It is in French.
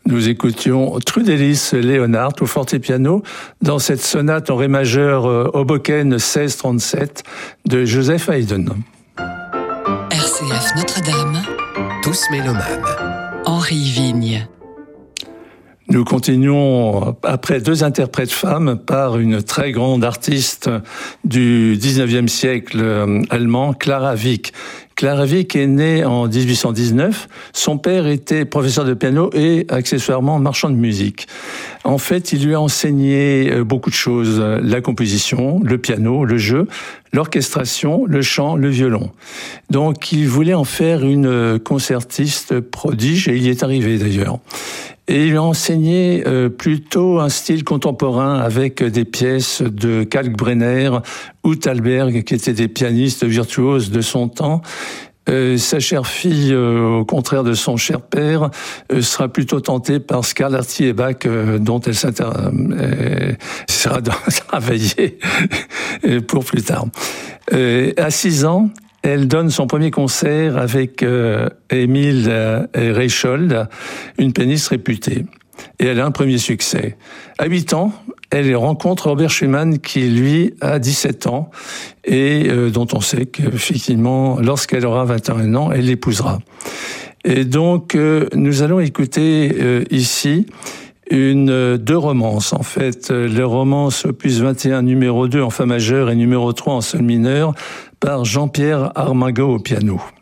Nous écoutions Trudelius Leonhardt au fortepiano dans cette sonate en ré majeur Hoboken 1637 de Joseph Haydn. RCF Notre-Dame. Tous mélomanes. Henri Vigne. Nous continuons, après deux interprètes femmes, par une très grande artiste du 19e siècle allemand, Clara Wieck. Clara Wieck est née en 1819. Son père était professeur de piano et accessoirement marchand de musique. En fait, il lui a enseigné beaucoup de choses. La composition, le piano, le jeu, l'orchestration, le chant, le violon. Donc, il voulait en faire une concertiste prodige et il y est arrivé d'ailleurs. Et il lui a enseigné plutôt un style contemporain avec des pièces de Kalkbrenner ou Thalberg, qui étaient des pianistes virtuoses de son temps. Sa chère fille, au contraire de son cher père, sera plutôt tentée par Scarlatti et Bach, dont elle sera travaillée pour plus tard. À 6 ans, elle donne son premier concert avec Émile Reichold, une pianiste réputée. Et elle a un premier succès. À 8 ans, elle rencontre Robert Schumann qui, lui, a 17 ans et dont on sait qu'effectivement, lorsqu'elle aura 21 ans, elle l'épousera. Et donc, nous allons écouter ici deux romances, en fait. Les romances opus 21, numéro 2 en fa majeur et numéro 3 en sol mineur, par Jean-Pierre Armago au piano.